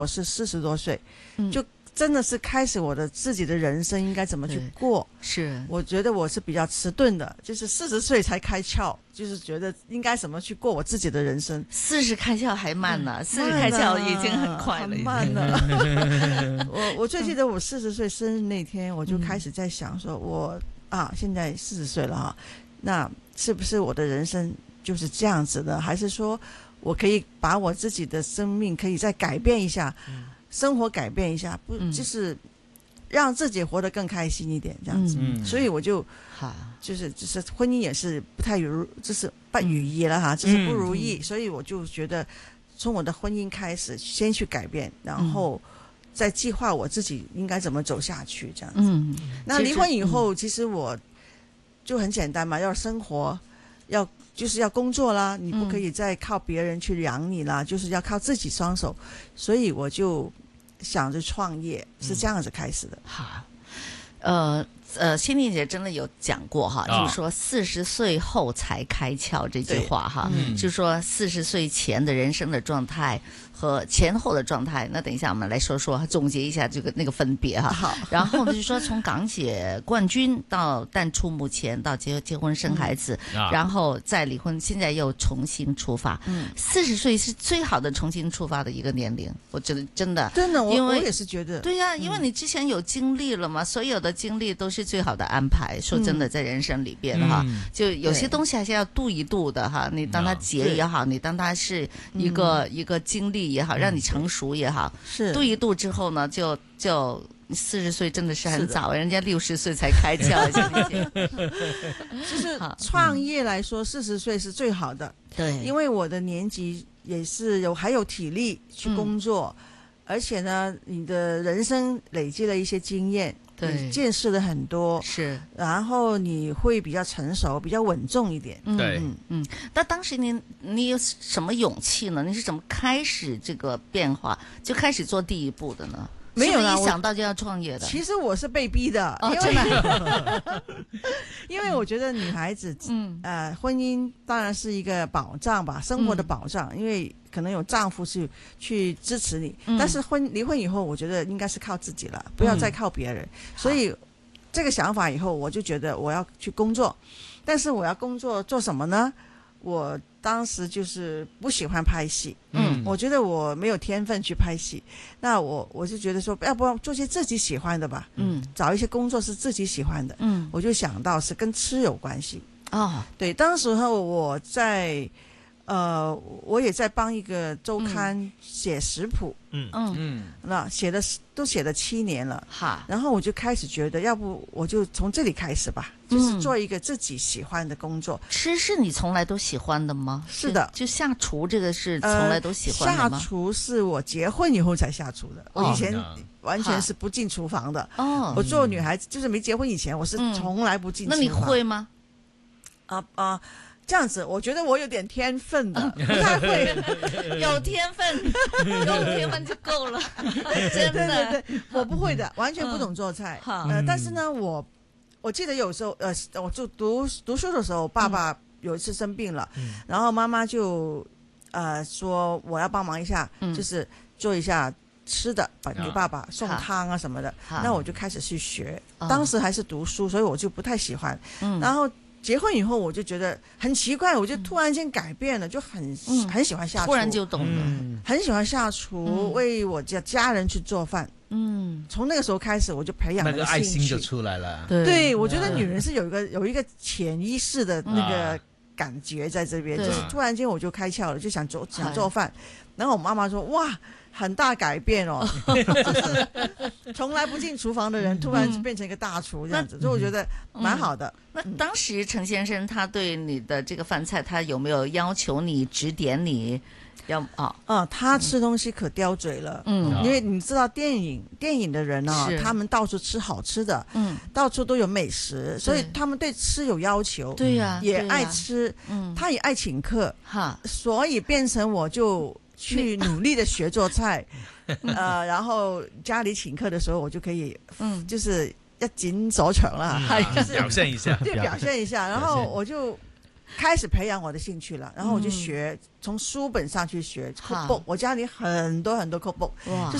我是40多岁，就真的是开始我的自己的人生应该怎么去过。 是， 我觉得我是比较迟钝的，就是40岁才开窍，就是觉得应该怎么去过我自己的人生。 40开窍还慢呢，40开窍已经很快了， 很慢了。我最记得我40岁生日那天，我就开始在想说我，现在40岁了哈，那是不是我的人生就是这样子的？还是说我可以把我自己的生命可以再改变一下，生活改变一下，不就是让自己活得更开心一点这样子。所以我就是婚姻也是不太就是不如意了哈，就是不如意，所以我就觉得从我的婚姻开始先去改变，然后再计划我自己应该怎么走下去这样子。那离婚以后，其实我就很简单嘛，要生活，就是要工作啦，你不可以再靠别人去养你啦，就是要靠自己双手，所以我就想着创业，是这样子开始的。 好，心丽姐真的有讲过哈，就是说40岁后才开窍这句话哈，就是说40岁前的人生的状态和前后的状态。那等一下我们来说总结一下那个分别哈。 好， 然后就是说从港姐冠军到淡出目前到结婚生孩子，然后再离婚，现在又重新出发。40岁是最好的重新出发的一个年龄，我觉得真的， 我也是觉得。 对呀，因为你之前有经历了嘛，所有的经历都是最好的安排。说真的，在人生里边哈，就有些东西还是要度一度的哈。你当它结也好，你当它是一个经历也好，让你成熟也好，度一度之后呢，就40岁真的是很早，人家60岁才开窍。 就是创业来说，40岁是最好的。 对， 因为我的年纪也是还有体力去工作，而且呢，你的人生累积了一些经验。对，见识了很多， 是， 然后你会比较成熟，比较稳重一点。 对， 那当时你有什么勇气呢？你是怎么开始这个变化，就开始做第一步的呢？ 没有啦， 一想到就要创业的。 其实我是被逼的，因为我觉得女孩子，婚姻当然是一个保障吧，生活的保障，因为可能有丈夫去支持你，但是离婚以后，我觉得应该是靠自己了，不要再靠别人。所以这个想法以后，我就觉得我要去工作，但是我要工作做什么呢？我当时就是不喜欢拍戏，我觉得我没有天分去拍戏，那我就觉得说，要不然做些自己喜欢的吧，找一些工作是自己喜欢的，我就想到是跟吃有关系。对，当时候我也在帮一个周刊写食谱，那都写了7年了，然后我就开始觉得，要不我就从这里开始吧，就是做一个自己喜欢的工作。 吃是你从来都喜欢的吗？ 是的， 就下厨这个是从来都喜欢的吗？ 下厨是我结婚以后才下厨的，我以前完全是不进厨房的。我做女孩子就是没结婚以前，我是从来不进厨房。 那你会吗？ 这样子，我觉得我有点天分的，不太会。 有天分就够了，真的。 对，我不会的，完全不懂做菜。但是呢，我记得有时候，我就读书的时候，爸爸有一次生病了，然后妈妈就说我要帮忙一下，就是做一下吃的，给爸爸送汤啊什么的。那我就开始去学，当时还是读书，所以我就不太喜欢。然后结婚以后，我就觉得很奇怪，我就突然间改变了，就很喜欢下厨， 突然就懂了， 很喜欢下厨，为我家人去做饭。从那个时候开始，我就培养了那个爱心就出来了。 对，我觉得女人是有一个潜意识的那个感觉在这边，就是突然间我就开窍了，就想做饭。然后我妈妈说：“哇，很大改变哦，就是从来不进厨房的人，突然变成一个大厨这样子，所以我觉得蛮好的。” 那当时陈先生他对你的这个饭菜，他有没有要求你指点你？ 他吃东西可刁嘴了，因为你知道电影的人他们到处吃好吃的，到处都有美食，所以他们对吃有要求， 对呀， 也爱吃，他也爱请客，所以变成我就去努力的学做菜，然后家里请客的时候，我就可以，就是一展所长了，就是表现一下， 对，表现一下，然后我就开始培养我的兴趣了，然后我就学，从书本上去学 cookbook，我家里很多很多 cookbook，